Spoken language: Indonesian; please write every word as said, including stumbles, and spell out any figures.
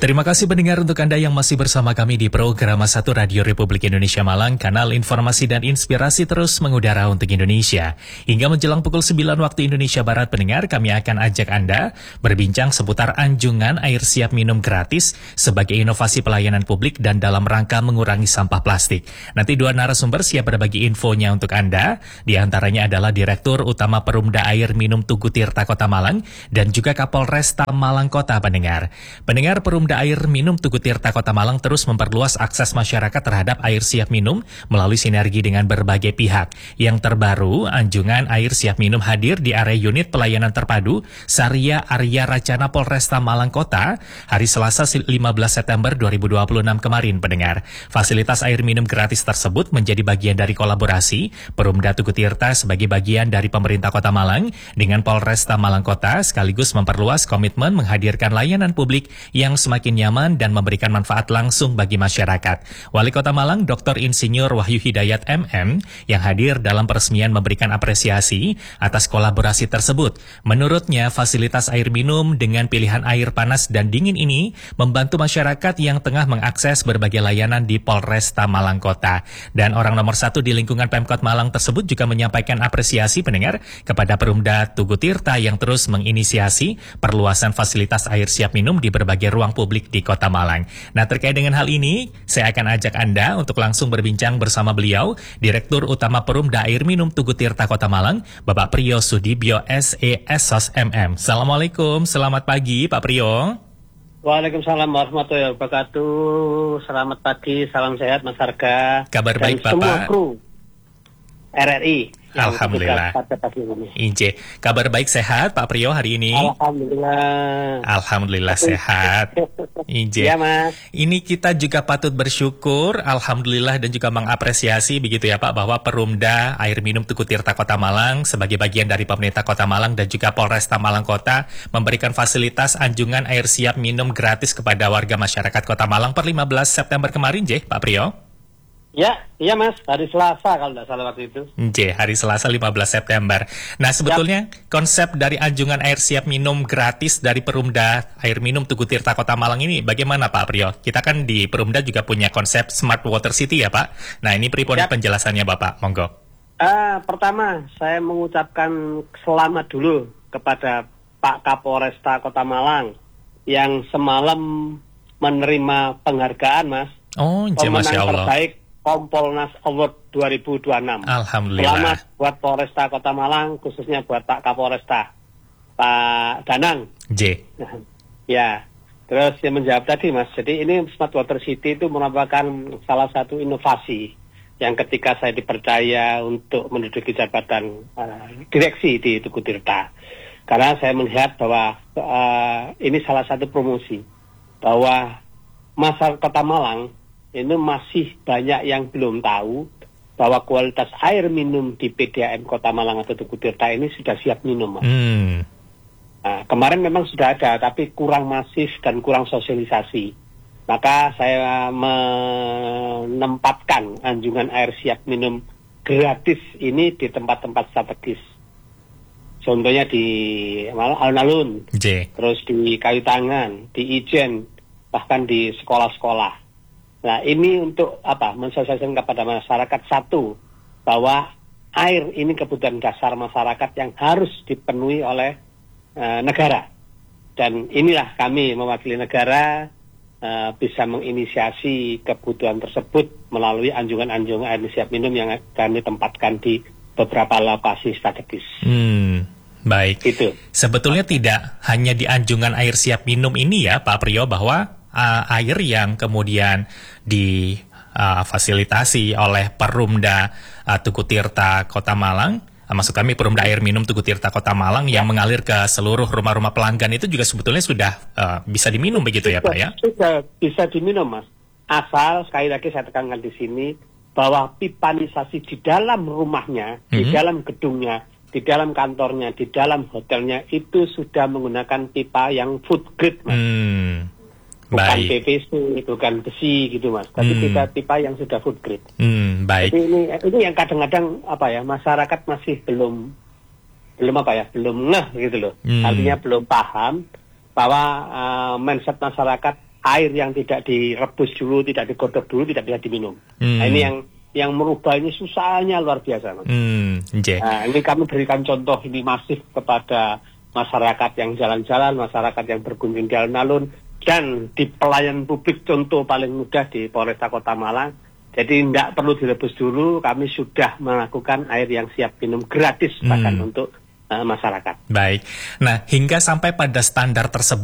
Terima kasih pendengar untuk Anda yang masih bersama kami di program satu Radio Republik Indonesia Malang, kanal informasi dan inspirasi terus mengudara untuk Indonesia. Hingga menjelang pukul sembilan waktu Indonesia Barat, pendengar, kami akan ajak Anda berbincang seputar anjungan air siap minum gratis sebagai inovasi pelayanan publik dan dalam rangka mengurangi sampah plastik. Nanti dua narasumber siap berbagi infonya untuk Anda. Di antaranya adalah Direktur Utama Perumda Air Minum Tugu Tirta Kota Malang dan juga Kapolresta Malang Kota, pendengar. Pendengar, Perumda Air Minum Tugu Tirta Kota Malang terus memperluas akses masyarakat terhadap air siap minum melalui sinergi dengan berbagai pihak. Yang terbaru, anjungan air siap minum hadir di area unit pelayanan terpadu Saria Arya Racana Polresta Malang Kota hari Selasa lima belas September dua ribu dua puluh enam kemarin, pendengar. Fasilitas air minum gratis tersebut menjadi bagian dari kolaborasi Perumda Tugu Tirta sebagai bagian dari pemerintah Kota Malang dengan Polresta Malang Kota, sekaligus memperluas komitmen menghadirkan layanan publik yang semakin nyaman dan memberikan manfaat langsung bagi masyarakat. Wali Kota Malang, Doktor Insinyur Wahyu Hidayat M M, yang hadir dalam peresmian memberikan apresiasi atas kolaborasi tersebut. Menurutnya, fasilitas air minum dengan pilihan air panas dan dingin ini membantu masyarakat yang tengah mengakses berbagai layanan di Polresta Malang Kota. Dan orang nomor satu di lingkungan Pemkot Malang tersebut juga menyampaikan apresiasi, pendengar, kepada Perumda Tugu Tirta yang terus menginisiasi perluasan fasilitas air siap minum di berbagai ruang publik di Kota Malang. Nah, terkait dengan hal ini, saya akan ajak Anda untuk langsung berbincang bersama beliau, Direktur Utama Perumda Air Minum Tugu Tirta Kota Malang, Bapak Priyo Sudibyo S E S O S M M. Assalamualaikum, selamat pagi Pak Priyo. Waalaikumsalam warahmatullahi wabarakatuh. Selamat pagi, salam sehat Mas Harga. Kabar baik Bapak. Semua kru R R I. Alhamdulillah. Inje, kabar baik sehat Pak Priyo hari ini? Alhamdulillah. Alhamdulillah sehat. Inje. Iya, Mas. Ini kita juga patut bersyukur, alhamdulillah, dan juga mengapresiasi begitu ya Pak, bahwa Perumda Air Minum Tugu Tirta Kota Malang sebagai bagian dari pemerintah Kota Malang dan juga Polresta Malang Kota memberikan fasilitas anjungan air siap minum gratis kepada warga masyarakat Kota Malang per lima belas September kemarin, J, Pak Priyo. Ya, iya Mas, hari Selasa kalau tidak salah waktu itu. J, hari Selasa lima belas September. Nah, sebetulnya ya, konsep dari anjungan air siap minum gratis dari Perumda Air Minum Tugu Tirta Kota Malang ini bagaimana Pak Priyo? Kita kan di Perumda juga punya konsep Smart Water City ya Pak. Nah, ini pripun ya penjelasannya Bapak, monggo. Uh, pertama, saya mengucapkan selamat dulu kepada Pak Kapolresta Kota Malang yang semalam menerima penghargaan, Mas. Oh, J, Masya Allah. Terbaik Kompolnas Award dua ribu dua puluh enam. Alhamdulillah. Selamat buat Polresta Kota Malang, khususnya buat Pak Kapolresta, Pak Danang. J. Ya, terus yang menjawab tadi Mas, jadi ini Smart Water City itu merupakan salah satu inovasi yang ketika saya dipercaya untuk menduduki jabatan uh, direksi di Tugu Tirta. Karena saya melihat bahwa uh, ini salah satu promosi, bahwa masyarakat Kota Malang ini masih banyak yang belum tahu bahwa kualitas air minum di P D A M Kota Malang atau Tugu Tirta ini sudah siap minum, Mas. Hmm. Nah, kemarin memang sudah ada, tapi kurang masif dan kurang sosialisasi. Maka saya menempatkan anjungan air siap minum gratis ini di tempat-tempat strategis. Contohnya di alun-alun, terus di Kayu Tangan, di Ijen, bahkan di sekolah-sekolah. Nah, ini untuk apa? Mensosialisasikan kepada masyarakat, satu, bahwa air ini kebutuhan dasar masyarakat yang harus dipenuhi oleh uh, negara. Dan inilah kami mewakili negara uh, bisa menginisiasi kebutuhan tersebut melalui anjungan-anjungan air siap minum yang kami tempatkan di beberapa lokasi strategis. Hmm. Baik. Itu. Sebetulnya tidak hanya di anjungan air siap minum ini ya Pak Priyo, bahwa Uh, air yang kemudian difasilitasi uh, oleh Perumda uh, Tugu Tirta Kota Malang, uh, maksud kami Perumda Air Minum Tugu Tirta Kota Malang ya, yang mengalir ke seluruh rumah-rumah pelanggan itu juga sebetulnya sudah uh, bisa diminum begitu ya Pak ya? Sudah bisa diminum Mas, asal sekali lagi saya tekankan di sini bahwa pipanisasi di dalam rumahnya, mm-hmm. di dalam gedungnya, di dalam kantornya, di dalam hotelnya itu sudah menggunakan pipa yang food grade Mas. Hmm. Bukan P V C, bukan besi gitu Mas, tapi hmm. pipa-pipa yang sudah food grade. Hmm, baik. Jadi ini ini yang kadang-kadang apa ya, masyarakat masih belum belum apa ya, belum ngeh gitu loh. Hmm. Artinya belum paham bahwa uh, mindset masyarakat air yang tidak direbus dulu, tidak digodok dulu, tidak bisa diminum. Hmm. Nah, ini yang yang merubah ini susahnya luar biasa, Mas. Hmm. Okay. Nah, ini kami berikan contoh ini masif kepada masyarakat yang jalan-jalan, masyarakat yang berkunjung di alun-alun, dan di pelayanan publik contoh paling mudah di Polresta Kota Malang. Jadi tidak perlu direbus dulu, kami sudah melakukan air yang siap minum gratis bahkan hmm. untuk uh, masyarakat. Baik, nah hingga sampai pada standar tersebut